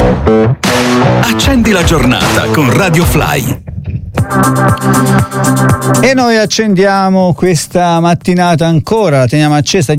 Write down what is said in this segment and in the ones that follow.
Accendi la giornata con Radio Fly. E noi accendiamo questa mattinata ancora, la teniamo accesa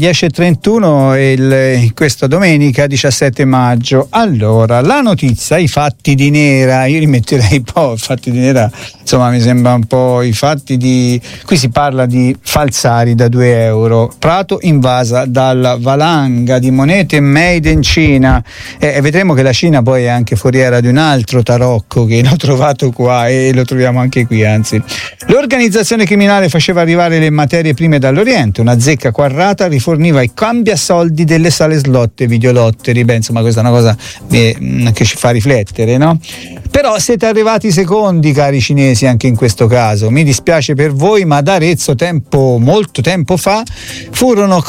10:31 questa domenica 17 maggio. Allora, la notizia, i fatti di Nera, io li metterei un po', fatti di Nera, insomma mi sembra un po' i fatti di... Qui si parla di falsari da 2 euro, Prato invasa dalla valanga di monete made in Cina, e vedremo che la Cina poi è anche foriera di un altro tarocco che l'ho trovato qua e lo troviamo anche qui, anzi. L'organizzazione criminale faceva arrivare le materie prime dall'Oriente, una zecca quarrata riforniva i cambiasoldi delle sale slot e videolotteri. Beh, insomma, questa è una cosa che ci fa riflettere, no? Però siete arrivati secondi, cari cinesi, anche in questo caso. Mi dispiace per voi, ma ad Arezzo molto tempo fa furono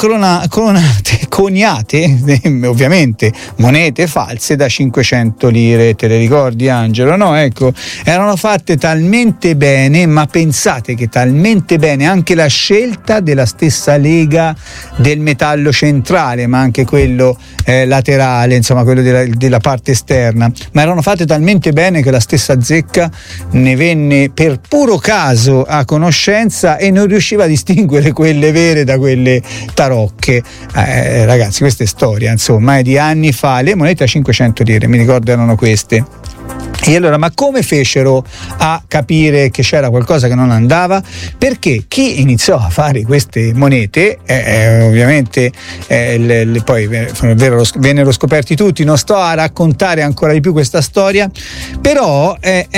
coniate ovviamente monete false da 500 lire. Te le ricordi, Angelo? No, ecco, erano fatte talmente bene, ma pensate che talmente bene anche la scelta della stessa lega del metallo centrale, ma anche quello laterale, insomma quello della parte esterna, ma erano fatte talmente bene che la stessa zecca ne venne per puro caso a conoscenza e non riusciva a distinguere quelle vere da quelle tarocche. Ragazzi, questa è storia, insomma, è di anni fa. Le monete a 500 lire, mi ricordo, erano queste. E allora, ma come fecero a capire che c'era qualcosa che non andava? Perché chi iniziò a fare queste monete, ovviamente poi vennero scoperti tutti, non sto a raccontare ancora di più questa storia, però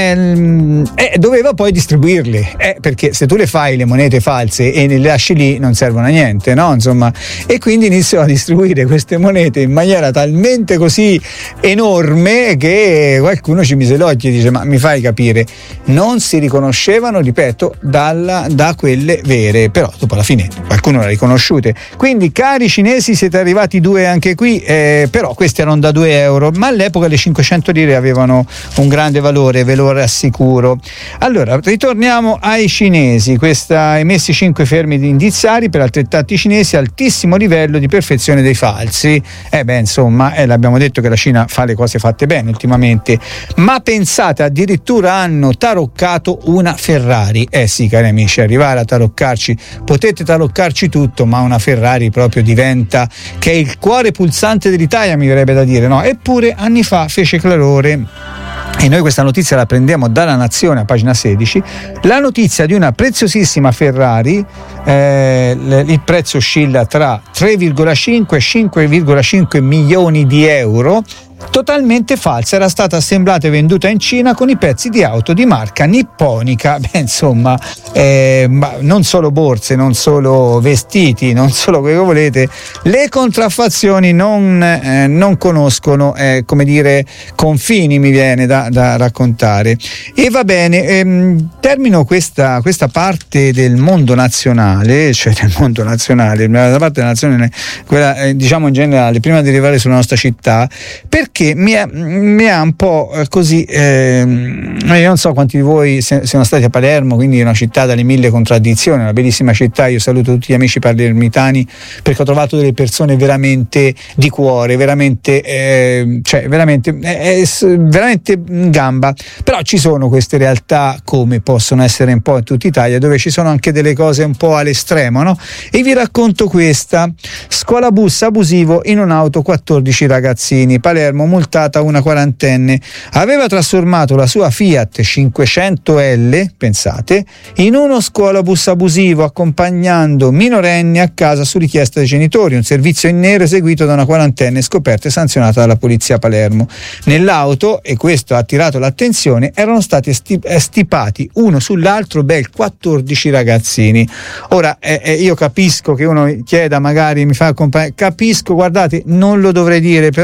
doveva poi distribuirle, perché se tu le fai le monete false e le lasci lì non servono a niente, no? Insomma, e quindi iniziò a distribuire queste monete in maniera talmente così enorme che qualcuno ci mise l'occhio e dice: ma mi fai capire? Non si riconoscevano, ripeto, da quelle vere, però dopo alla fine qualcuno le ha riconosciute. Quindi, cari cinesi, siete arrivati 2 anche qui, però questi erano da 2 euro, ma all'epoca le 500 lire avevano un grande valore, ve lo rassicuro. Allora, ritorniamo ai cinesi. Questa emessi 5 fermi indiziari per altrettanti cinesi, altissimo livello di perfezione dei falsi. Insomma, l'abbiamo detto che la Cina fa le cose fatte bene ultimamente, ma pensate, addirittura hanno taroccato una Ferrari. Sì, cari amici, arrivare a taroccarci, potete taroccarci tutto, ma una Ferrari proprio diventa, che è il cuore pulsante dell'Italia, mi verrebbe da dire, no? Eppure anni fa fece calore. E noi questa notizia la prendiamo dalla Nazione, a pagina 16, la notizia di una preziosissima Ferrari, il prezzo oscilla tra 3,5 e 5,5 milioni di euro, totalmente falsa, era stata assemblata e venduta in Cina con i pezzi di auto di marca nipponica. Insomma, ma non solo borse, non solo vestiti, non solo quello che volete, le contraffazioni non conoscono come dire confini, mi viene da raccontare. E va bene, termino questa parte del mondo nazionale, cioè del mondo nazionale, la parte della nazione, quella diciamo in generale, prima di arrivare sulla nostra città, perché mi ha un po' così, io non so quanti di voi siano stati a Palermo, quindi è una città dalle 1000 contraddizioni, una bellissima città. Io saluto tutti gli amici palermitani perché ho trovato delle persone veramente di cuore, veramente veramente in gamba. Però ci sono queste realtà, come possono essere un po' in tutta Italia, dove ci sono anche delle cose un po' all'estremo, no? E vi racconto questa: scuola bus abusivo in un'auto, 14 ragazzini. Palermo, multata una quarantenne, aveva trasformato la sua Fiat 500L, pensate, in uno scuolabus abusivo, accompagnando minorenni a casa su richiesta dei genitori, un servizio in nero eseguito da una quarantenne scoperta e sanzionata dalla polizia a Palermo. Nell'auto, e questo ha attirato l'attenzione, erano stati stipati uno sull'altro 14 ragazzini. Ora io capisco che uno chieda, magari mi fa accompagnare, capisco, guardate, non lo dovrei dire, però